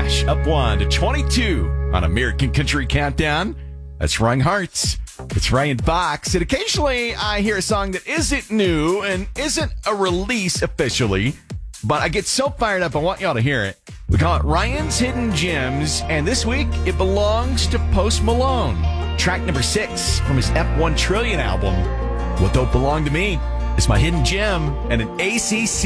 Clash up 1 to 22 on American Country Countdown. That's Wrong Hearts. It's Ryan Fox. And occasionally I hear a song that isn't new and isn't a release officially, but I get so fired up, I want y'all to hear it. We call it Ryan's Hidden Gems, and this week it belongs to Post Malone. Track number 6 from his F1 Trillion album. What Don't Belong to Me is my hidden gem and an ACC